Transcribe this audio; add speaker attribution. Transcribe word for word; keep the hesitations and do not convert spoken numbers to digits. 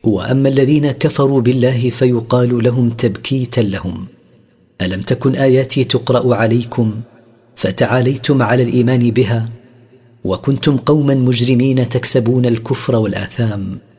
Speaker 1: وأما الذين كفروا بالله فيقال لهم تبكيتا لهم: ألم تكن آياتي تقرأ عليكم فتعاليتم على الإيمان بها، وكنتم قوما مجرمين تكسبون الكفر والآثام.